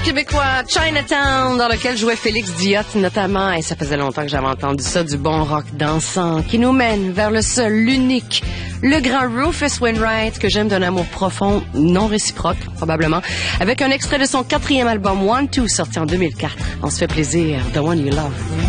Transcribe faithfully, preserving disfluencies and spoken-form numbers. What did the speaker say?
québécois Chinatown, dans lequel jouait Félix Diot notamment, et ça faisait longtemps que j'avais entendu ça, du bon rock dansant qui nous mène vers le seul, l'unique, le grand Rufus Wainwright, que j'aime d'un amour profond, non réciproque probablement, avec un extrait de son quatrième album One Two, sorti en deux mille quatre. On se fait plaisir, The One You Love.